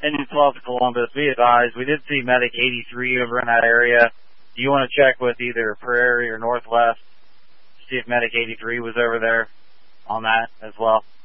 Engine 12 to Columbus, be advised, we did see Medic 83 over in that area. Do you want to check with either Prairie or Northwest to see if Medic 83 was over there on that as well?